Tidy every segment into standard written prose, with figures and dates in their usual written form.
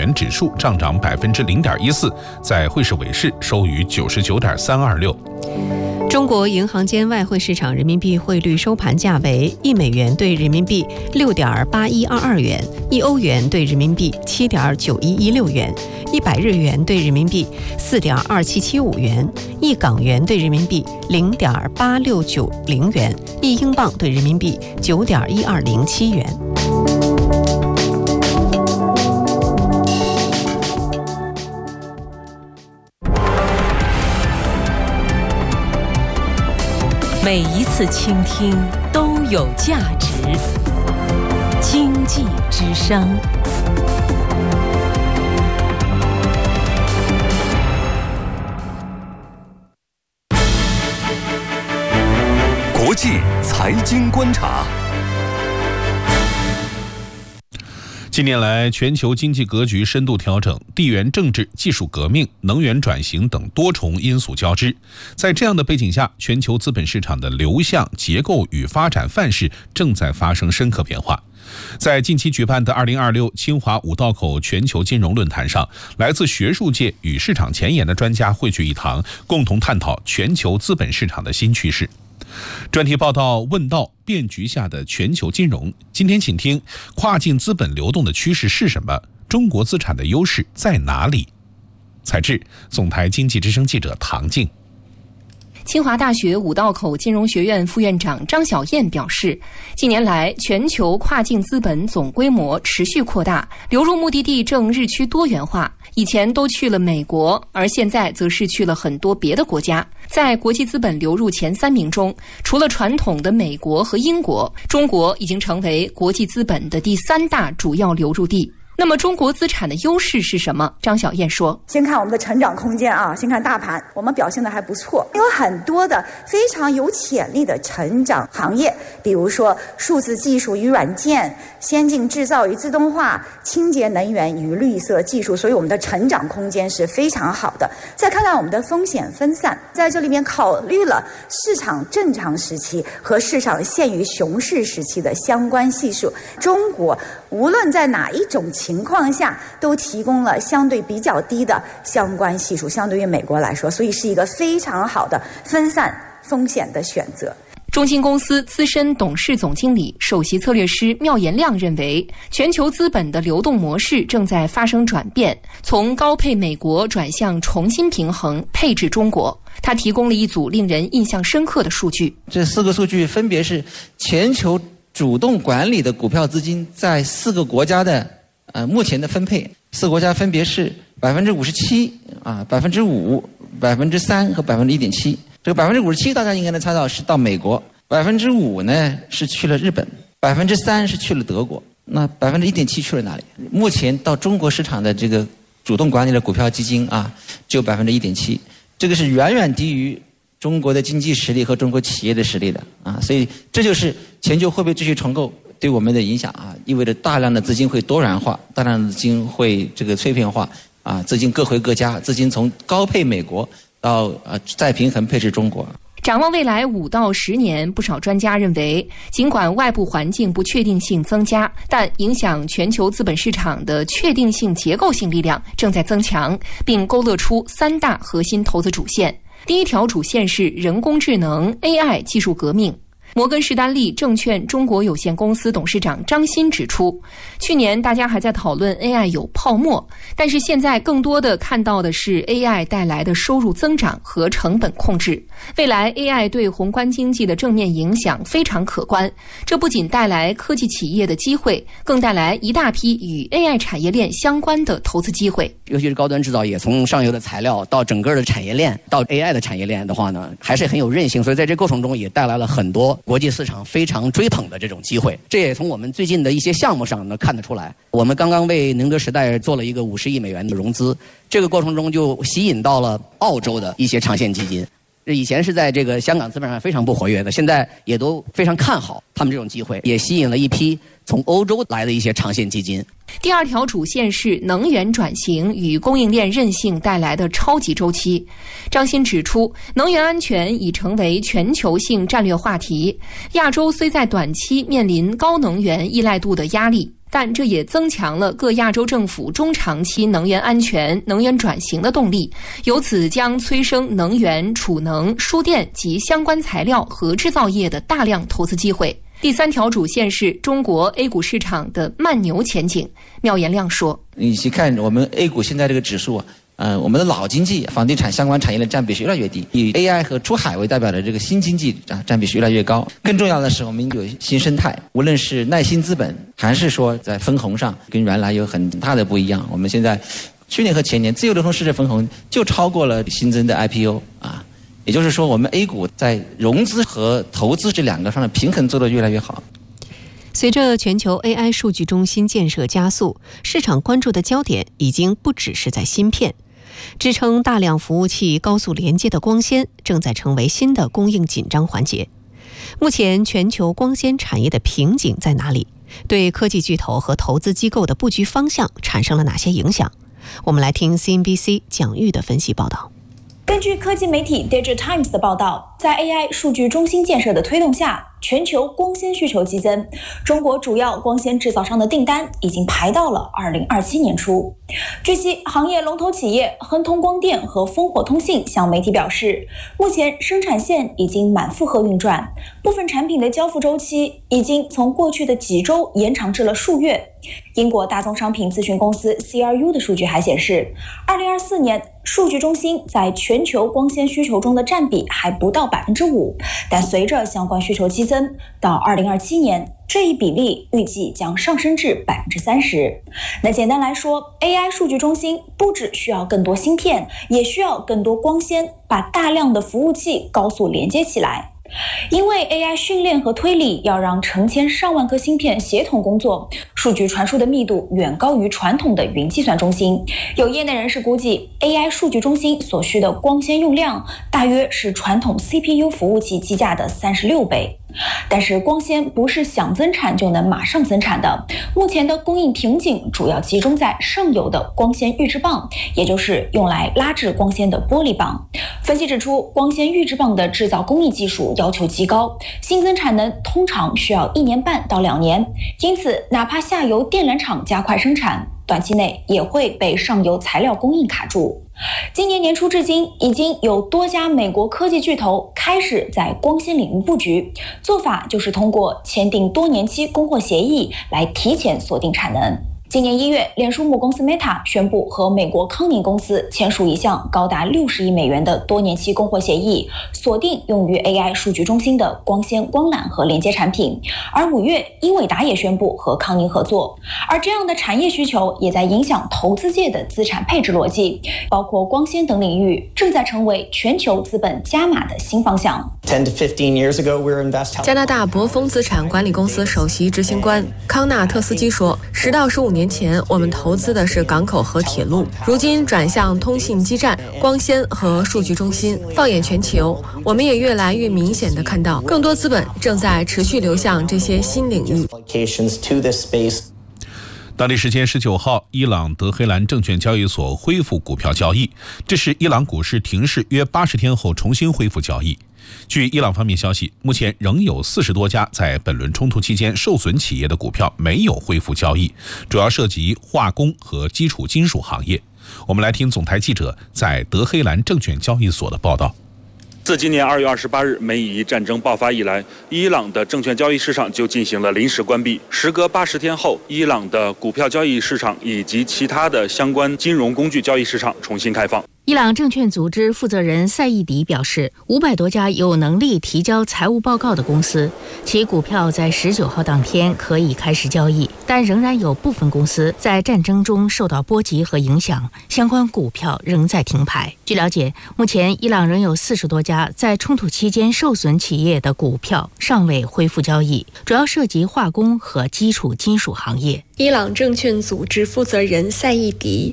元指数涨涨 0.14%， 在汇市尾市收于 99.326。 中国银行间外汇市场人民币汇率收盘价为1美元兑人民币 6.8122 元，1欧元兑人民币 7.9116 元，100日元兑人民币 4.2775 元，1港元兑人民币 0.8690 元，1英镑兑人民币 9.1207 元。 每一次倾听都有价值。经济之声。 国际财经观察。 近年来，全球经济格局深度调整，地缘政治、技术革命、能源转型等多重因素交织。在这样的背景下，全球资本市场的流向、结构与发展范式正在发生深刻变化。在近期举办的2026清华五道口全球金融论坛上，来自学术界与市场前沿的专家汇聚一堂，共同探讨全球资本市场的新趋势。专题报道问道变局下的全球金融，今天请听跨境资本流动的趋势是什么？中国资产的优势在哪里？采制总台经济之声记者唐静。 清华大学五道口金融学院副院长张晓燕表示，近年来全球跨境资本总规模持续扩大，流入目的地正日趋多元化。以前都去了美国，而现在则是去了很多别的国家。在国际资本流入前3名中，除了传统的美国和英国，中国已经成为国际资本的第3大主要流入地。那么中国资产的优势是什么？张晓燕说， 先看我们的成长空间啊，先看大盘，我们表现的还不错，有很多的非常有潜力的成长行业，比如说数字技术与软件、先进制造与自动化、清洁能源与绿色技术，所以我们的成长空间是非常好的。再看看我们的风险分散，在这里面考虑了市场正常时期和市场陷于熊市时期的相关系数，中国无论在哪一种情况下都提供了相对比较低的相关系数，相对于美国来说，所以是一个非常好的分散风险的选择。 中金公司资深董事总经理、首席策略师缪延亮认为，全球资本的流动模式正在发生转变，从高配美国转向重新平衡配置中国。他提供了一组令人印象深刻的数据， 这4个数据分别是全球主动管理的股票资金在4个国家的目前的分配，4个国家分别是 57%、5%、3%和 1.7%。这个 57% 大家应该能猜到是到美国， 5% 呢是去了日本， 3% 是去了德国，那 1.7% 去了哪里？目前到中国市场的这个主动管理的股票基金只有 1.7%， 这个是远远低于中国的经济实力和中国企业的实力的所以这就是全球货币秩序重构对我们的影响意味着大量的资金会多元化，大量的资金会这个碎片化资金各回各家，资金从高配美国到再平衡配置中国。 展望未来5到10年，不少专家认为，尽管外部环境不确定性增加，但影响全球资本市场的确定性结构性力量正在增强，并勾勒出3大核心投资主线。第一条主线是人工智能 AI 技术革命。摩根士丹利证券中国有限公司董事长张欣指出，去年大家还在讨论 AI 有泡沫，但是现在更多的看到的是 AI 带来的收入增长和成本控制。未来 AI 对宏观经济的正面影响非常可观，这不仅带来科技企业的机会，更带来一大批与 AI 产业链相关的投资机会。 尤其是高端制造业，从上游的材料到整个的产业链到 AI 的产业链的话呢，还是很有韧性，所以在这过程中也带来了很多国际市场非常追捧的这种机会。这也从我们最近的一些项目上呢看得出来。我们刚刚为宁德时代做了一个50亿美元的融资，这个过程中就吸引到了澳洲的一些长线基金。以前是在这个香港资本上非常不活跃的，现在也都非常看好他们这种机会，也吸引了一批从欧洲来的一些长线基金。 第二条主线是能源转型与供应链韧性带来的超级周期。张欣指出，能源安全已成为全球性战略话题。亚洲虽在短期面临高能源依赖度的压力， 但这也增强了各亚洲政府中长期能源安全、能源转型的动力，由此将催生能源、储能、输电及相关材料和制造业的大量投资机会。第3条主线是中国 A 股市场的慢牛前景。苗延亮说：“ 你去看我们 A 股现在这个指数我们的老经济、房地产相关产业的占比是越来越低，以 AI 和出海为代表的这个新经济占比是越来越高。更重要的是，我们有新生态，无论是耐心资本，还是说在分红上，跟原来有很大的不一样。我们现在去年和前年自由流通市值分红就超过了新增的 IPO 也就是说，我们 A 股在融资和投资这2个上的平衡做得越来越好。” 随着全球 AI 数据中心建设加速，市场关注的焦点已经不只是在芯片。支撑大量服务器高速连接的光纤正在成为新的供应紧张环节。目前全球光纤产业的瓶颈在哪里？对科技巨头和投资机构的布局方向产生了哪些影响？我们来听 CNBC 蒋玉的分析报道。 根据科技媒体 Digital Times 的报道，在 AI 数据中心建设的推动下，全球光纤需求激增，中国主要光纤制造商的订单已经排到了2027年初。据悉，行业龙头企业亨通光电和烽火通信向媒体表示，目前生产线已经满负荷运转，部分产品的交付周期已经从过去的几周延长至了数月。英国大宗商品咨询公司 CRU 的数据还显示，2024年数据中心在全球光纤需求中的占比还不到5%，但随着相关需求激增，到2027年，这一比例预计将上升至30%。那简单来说 ，AI 数据中心不只需要更多芯片，也需要更多光纤，把大量的服务器高速连接起来。因为 AI 训练和推理要让成千上万颗芯片协同工作，数据传输的密度远高于传统的云计算中心。有业内人士估计 AI 数据中心所需的光纤用量大约是传统 CPU 服务器机架的36倍。但是光纤不是想增产就能马上增产的，目前的供应瓶颈主要集中在上游的光纤预制棒，也就是用来拉制光纤的玻璃棒。分析指出，光纤预制棒的制造工艺技术要求极高，新增产能通常需要1年半到2年，因此哪怕下游电缆厂加快生产，短期内也会被上游材料供应卡住。今年年初至今，已经有多家美国科技巨头开始在光纤领域布局，做法就是通过签订多年期供货协议来提前锁定产能。今年1月，脸书母公司 Meta 宣布和美国康宁公司签署一项高达60亿美元的多年期供货协议，锁定用于 AI 数据中心的光纤、光缆和连接产品。而5月，英伟达也宣布和康宁合作。而这样的产业需求也在影响投资界的资产配置逻辑，包括光纤等领域正在成为全球资本加码的新方向。 加拿大博丰资产管理公司首席执行官康纳特斯基说，10到15年前，我们投资的是港口和铁路，如今转向通信基站、光纤和数据中心。放眼全球，我们也越来越明显地看到，更多资本正在持续流向这些新领域。 当地时间19号，伊朗德黑兰证券交易所恢复股票交易，这是伊朗股市停市约80天后重新恢复交易。据伊朗方面消息，目前仍有40多家在本轮冲突期间受损企业的股票没有恢复交易，主要涉及化工和基础金属行业。我们来听总台记者在德黑兰证券交易所的报道。 自今年2月28日美以战争爆发以来，伊朗的证券交易市场就进行了临时关闭。时隔80天后，伊朗的股票交易市场以及其他的相关金融工具交易市场重新开放。 伊朗证券组织负责人赛义迪表示，500多家有能力提交财务报告的公司，其股票在19号当天可以开始交易，但仍然有部分公司在战争中受到波及和影响，相关股票仍在停牌。据了解，目前伊朗仍有40多家在冲突期间受损企业的股票尚未恢复交易，主要涉及化工和基础金属行业。 伊朗证券组织负责人赛义迪，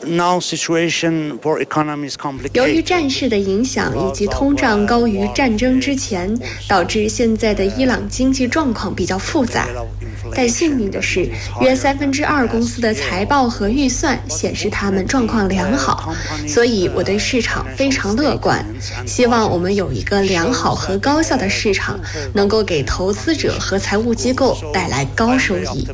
由于战事的影响以及通胀高于战争之前，导致现在的伊朗经济状况比较复杂。 但幸运的是，约2%公司的财报和预算显示他们状况良好，所以我对市场非常乐观。希望我们有一个良好和高效的市场，能够给投资者和财务机构带来高收益。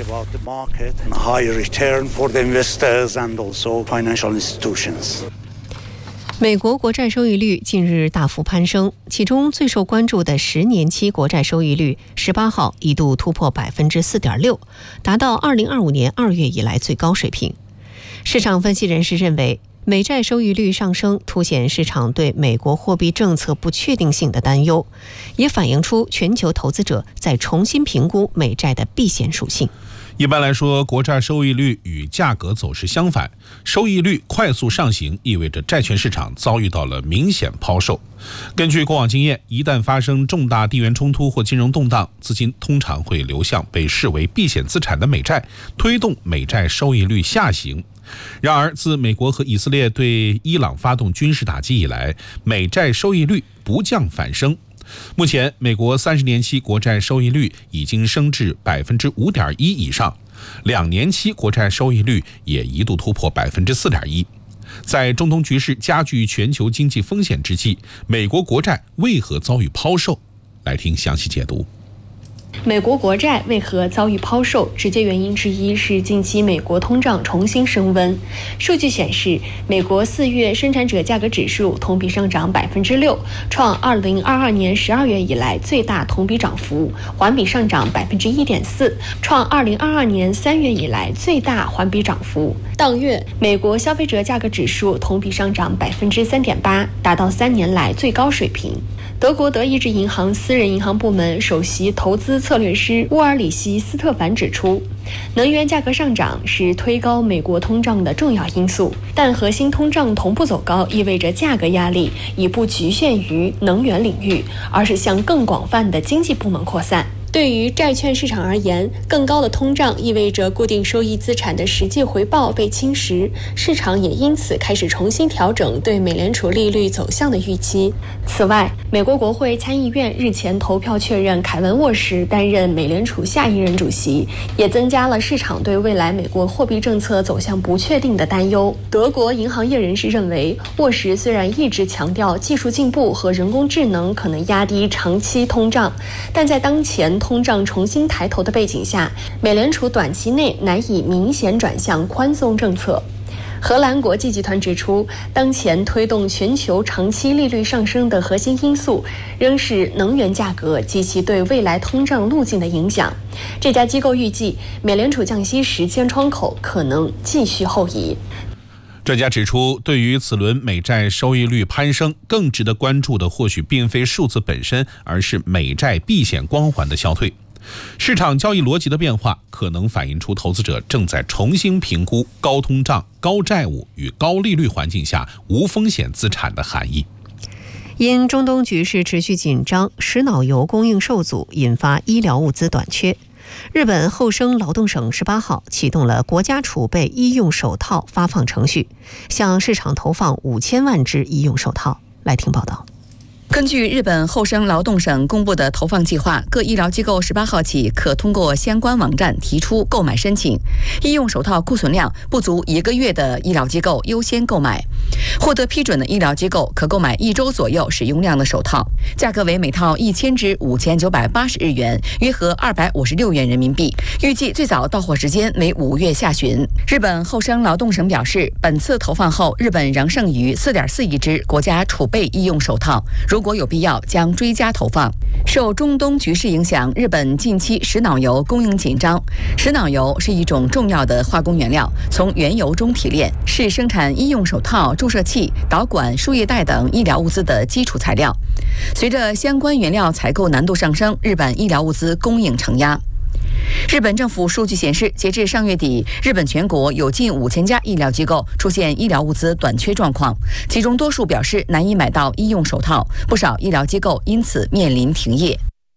美国国债收益率近日大幅攀升，其中最受关注的10年期国债收益率18号一度突破 4.6%， 达到2025年2月以来最高水平。市场分析人士认为，美债收益率上升凸显市场对美国货币政策不确定性的担忧，也反映出全球投资者在重新评估美债的避险属性。 一般来说，国债收益率与价格走势相反，收益率快速上行意味着债券市场遭遇到了明显抛售。根据过往经验，一旦发生重大地缘冲突或金融动荡，资金通常会流向被视为避险资产的美债，推动美债收益率下行。然而，自美国和以色列对伊朗发动军事打击以来，美债收益率不降反升。目前，美国30年期国债收益率已经升至 5.1% 以上，2年期国债收益率也一度突破 4.1%。在中东局势加剧全球经济风险之际，美国国债为何遭遇抛售？来听详细解读。 美国国债为何遭遇抛售？直接原因之一是近期美国通胀重新升温。数据显示，美国4月生产者价格指数同比上涨 6%， 创2022年12月以来最大同比涨幅，环比上涨 1.4%， 创2022年3月以来最大环比涨幅。当月，美国消费者价格指数同比上涨 3.8%， 达到3年来最高水平。德国德意志银行私人银行部门首席投资策略师乌尔里希·斯特凡指出，能源价格上涨是推高美国通胀的重要因素，但核心通胀同步走高意味着价格压力已不局限于能源领域，而是向更广泛的经济部门扩散。对于债券市场而言，更高的通胀意味着固定收益资产的实际回报被侵蚀，市场也因此开始重新调整对美联储利率走向的预期。此外，美国国会参议院日前投票确认凯文·沃什担任美联储下一任主席，也增加了市场对未来美国货币政策走向不确定的担忧。德国银行业人士认为，沃什虽然一直强调技术进步和人工智能可能压低长期通胀，但在当前通胀重新抬头的背景下，美联储短期内难以明显转向宽松政策。荷兰国际集团指出，当前推动全球长期利率上升的核心因素仍是能源价格及其对未来通胀路径的影响。这家机构预计，美联储降息时间窗口可能继续后移。 专家指出，对于此轮美债收益率攀升，更值得关注的或许并非数字本身，而是美债避险光环的消退。市场交易逻辑的变化，可能反映出投资者正在重新评估高通胀、高债务与高利率环境下无风险资产的含义。 因中东局势持续紧张，石脑油供应受阻，引发医疗物资短缺。日本厚生劳动省18号启动了国家储备医用手套发放程序，向市场投放5000万只医用手套。来听报道。 根据日本厚生劳动省公布的投放计划，各医疗机构18号起可通过相关网站提出购买申请。医用手套库存量不足1个月的医疗机构优先购买，获得批准的医疗机构可购买1周左右使用量的手套，价格为每套1000只5980日元，约合256元人民币。预计最早到货时间为5月下旬。日本厚生劳动省表示，本次投放后，日本仍剩余4.4亿只国家储备医用手套，如果有必要，将追加投放。受中东局势影响，日本近期石脑油供应紧张。石脑油是一种重要的化工原料，从原油中提炼，是生产医用手套、注射器、导管、输液带等医疗物资的基础材料。随着相关原料采购难度上升，日本医疗物资供应承压。日本政府数据显示，截至上月底，日本全国有近5000家医疗机构出现医疗物资短缺状况，其中多数表示难以买到医用手套，不少医疗机构因此面临停业。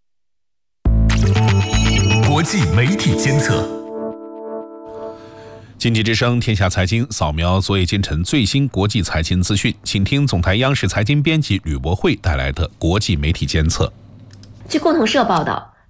国际媒体监测。 经济之声天下财经扫描昨夜今晨最新国际财经资讯，请听总台央视财经编辑吕博慧带来的国际媒体监测。 据共同社报道，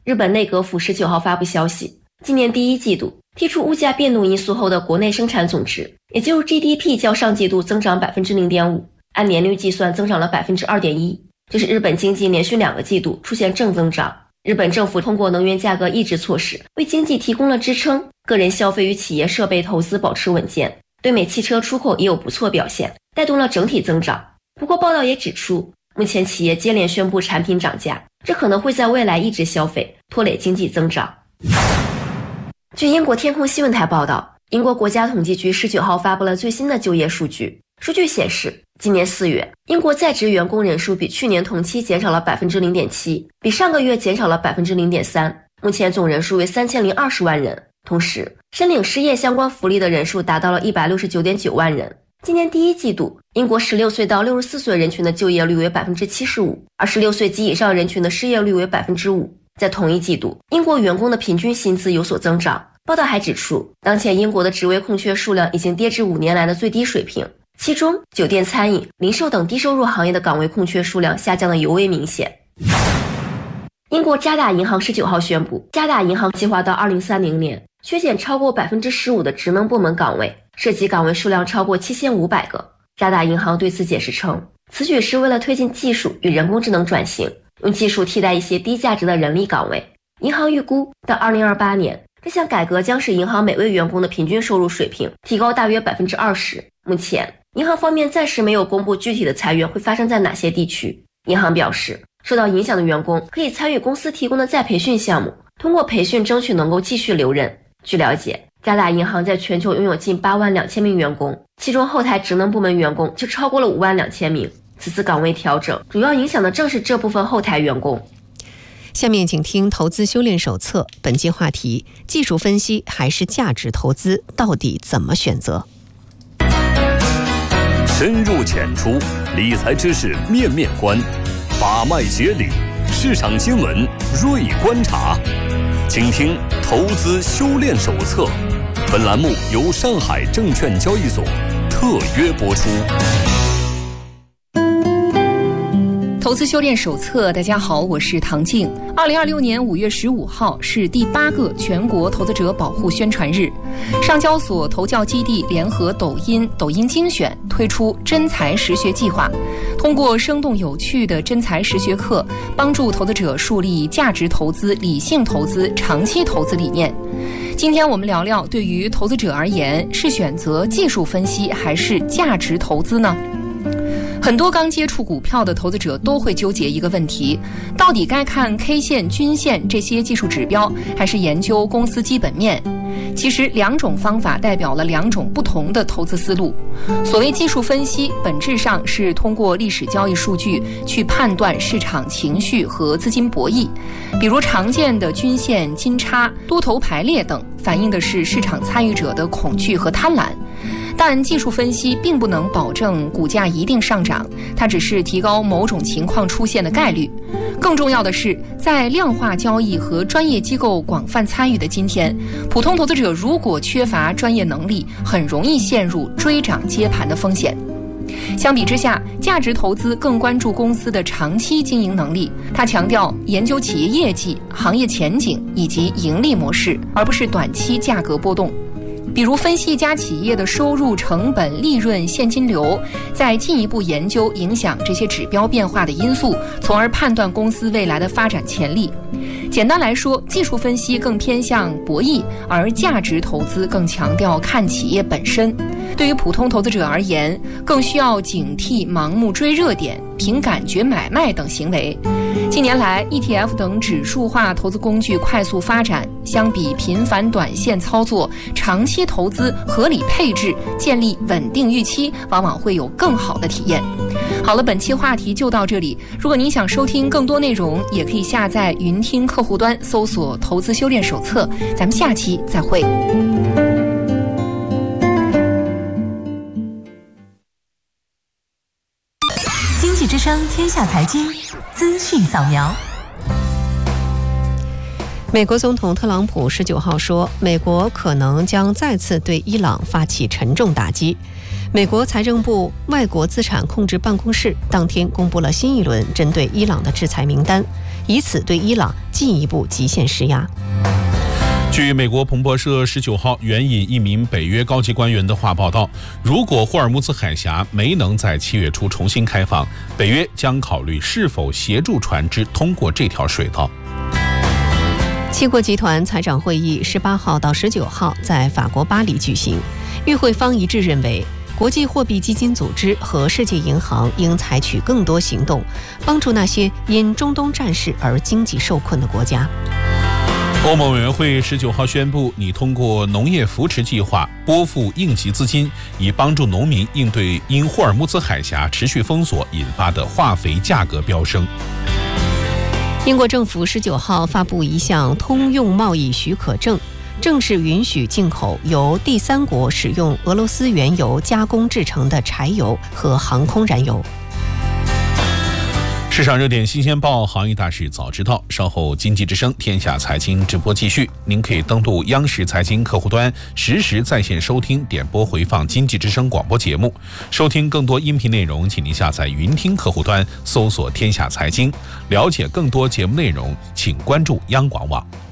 日本内阁府19号发布消息，今年第一季度剔除物价变动因素后的国内生产总值，也就是 GDP 较上季度增长 0.5%， 按年率计算增长了 2.1%， 这是日本经济连续2个季度出现正增长。日本政府通过能源价格抑制措施为经济提供了支撑，个人消费与企业设备投资保持稳健，对美汽车出口也有不错表现，带动了整体增长。不过报道也指出，目前企业接连宣布产品涨价，这可能会在未来抑制消费，拖累经济增长。据英国天空新闻台报道，英国国家统计局19号发布了最新的就业数据。数据显示，今年4月，英国在职员工人数比去年同期减少了 0.7%， 比上个月减少了 0.3%， 目前总人数为3020万人。同时，申领失业相关福利的人数达到了 169.9 万人。今年第一季度，英国16岁到64岁人群的就业率为 75%， 26岁及以上人群的失业率为 5%。 在同一季度，英国员工的平均薪资有所增长。报道还指出，当前英国的职位空缺数量已经跌至5年来的最低水平，其中酒店、餐饮、零售等低收入行业的岗位空缺数量下降的尤为明显。英国渣打银行19号宣布，渣打银行计划到2030年削减超过 15% 的职能部门岗位，涉及岗位数量超过7500个。渣打银行对此解释称，此举是为了推进技术与人工智能转型，用技术替代一些低价值的人力岗位。银行预估到2028年，这项改革将使银行每位员工的平均收入水平提高大约 20%。 目前银行方面暂时没有公布具体的裁员会发生在哪些地区。银行表示，受到影响的员工可以参与公司提供的再培训项目，通过培训争取能够继续留任。据了解，渣打银行在全球拥有近82000名员工，其中后台职能部门员工就超过了52000名。此次岗位调整主要影响的正是这部分后台员工。 下面请听投资修炼手册，本期话题：技术分析还是价值投资，到底怎么选择？ 深入浅出，理财知识面面观，把脉解理，市场新闻锐观察。请听投资修炼手册，本栏目由上海证券交易所特约播出。 投资修炼手册，大家好，我是唐静。2026年5月15号是第8个全国投资者保护宣传日。上交所投教基地联合抖音精选推出真才实学计划，通过生动有趣的真才实学课，帮助投资者树立价值投资、理性投资、长期投资理念。今天我们聊聊，对于投资者而言，是选择技术分析还是价值投资呢？很多刚接触股票的投资者都会纠结一个问题，到底该看 K 线、均线这些技术指标，还是研究公司基本面？其实两种方法代表了两种不同的投资思路。所谓技术分析，本质上是通过历史交易数据去判断市场情绪和资金博弈，比如常见的均线、金叉、多头排列等，反映的是市场参与者的恐惧和贪婪。但技术分析并不能保证股价一定上涨，它只是提高某种情况出现的概率。更重要的是，在量化交易和专业机构广泛参与的今天，普通投资者如果缺乏专业能力，很容易陷入追涨接盘的风险。相比之下，价值投资更关注公司的长期经营能力，它强调研究企业业绩、行业前景以及盈利模式，而不是短期价格波动。比如分析一家企业的收入、成本、利润、现金流，再进一步研究影响这些指标变化的因素，从而判断公司未来的发展潜力。简单来说，技术分析更偏向博弈，而价值投资更强调看企业本身。对于普通投资者而言，更需要警惕盲目追热点、凭感觉买卖等行为。近年来 ETF 等指数化投资工具快速发展，相比频繁短线操作，长期投资、合理配置、建立稳定预期，往往会有更好的体验。好了，本期话题就到这里。如果您想收听更多内容，也可以下载云听客户端，搜索投资修炼手册。咱们下期再会。 经济之声天下财经资讯扫描。 美国总统特朗普19号说，美国可能将再次对伊朗发起沉重打击。 美国财政部外国资产控制办公室当天公布了新一轮针对伊朗的制裁名单，以此对伊朗进一步极限施压。 据美国彭博社19号援引一名北约高级官员的话报道，如果霍尔木兹海峡没能在7月初重新开放，北约将考虑是否协助船只通过这条水道。 七国集团财长会议18号到19号在法国巴黎举行，与会方一致认为，国际货币基金组织和世界银行应采取更多行动，帮助那些因中东战事而经济受困的国家。 欧盟委员会19号宣布，拟通过农业扶持计划拨付应急资金，以帮助农民应对因霍尔木兹海峡持续封锁引发的化肥价格飙升。 英国政府19号发布一项通用贸易许可证，正式允许进口由第三国使用俄罗斯原油加工制成的柴油和航空燃油。 市场热点新鲜报，行业大事早知道。稍后经济之声天下财经直播继续，您可以登录央视财经客户端，实时在线收听、点播回放经济之声广播节目。收听更多音频内容，请您下载云听客户端，搜索天下财经。了解更多节目内容，请关注央广网。